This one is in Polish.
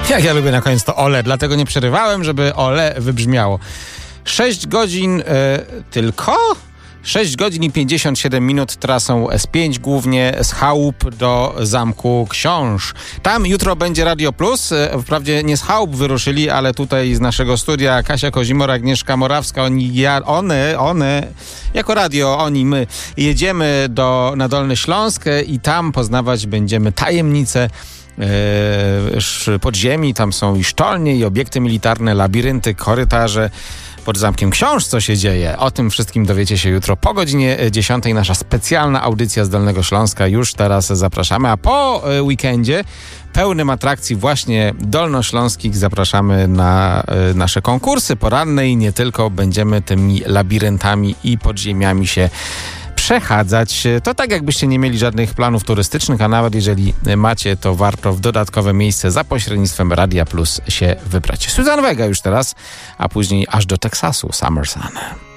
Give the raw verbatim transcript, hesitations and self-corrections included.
Jak ja lubię na koniec to ole, dlatego nie przerywałem, żeby ole wybrzmiało. sześć godzin e, tylko? sześć godzin i pięćdziesiąt siedem minut trasą S pięć, głównie z chałup do Zamku Książ. Tam jutro będzie Radio Plus. Wprawdzie nie z chałup wyruszyli, ale tutaj z naszego studia Kasia Kozimor, Agnieszka Morawska, oni, ja, one, one, jako radio, oni, my jedziemy do, na Dolny Śląsk i tam poznawać będziemy tajemnice Yy, podziemi. Tam są i sztolnie, i obiekty militarne, labirynty, korytarze. Pod Zamkiem Książ co się dzieje? O tym wszystkim dowiecie się jutro po godzinie dziesiątej. Nasza specjalna audycja z Dolnego Śląska. Już teraz zapraszamy, a po y, weekendzie pełnym atrakcji właśnie dolnośląskich zapraszamy na y, nasze konkursy poranne i nie tylko. Będziemy tymi labiryntami i podziemiami się przechadzać. To tak, jakbyście nie mieli żadnych planów turystycznych, a nawet jeżeli macie, to warto w dodatkowe miejsce za pośrednictwem Radia Plus się wybrać. Suzanne Vega już teraz, a później aż do Teksasu, Summer Sun.